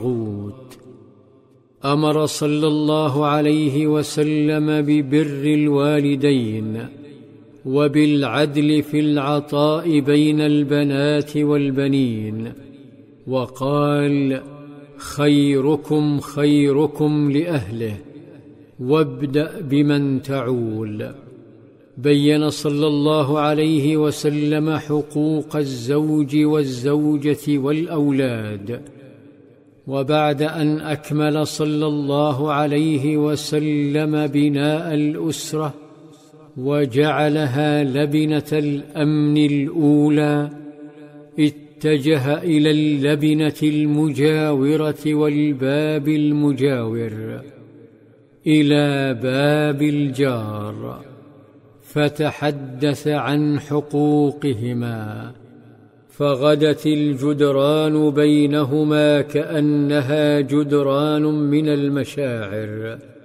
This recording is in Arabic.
أمر صلى الله عليه وسلم ببر الوالدين وبالعدل في العطاء بين البنات والبنين، وقال: خيركم خيركم لأهله، وابدأ بمن تعول. بين صلى الله عليه وسلم حقوق الزوج والزوجة والأولاد، وبعد أن أكمل صلى الله عليه وسلم بناء الأسرة وجعلها لبنة الأمن الأولى، اتجه إلى اللبنة المجاورة والباب المجاور، إلى باب الجار، فتحدث عن حقوقهما، فغدت الجدران بينهما كأنها جدران من المشاعر.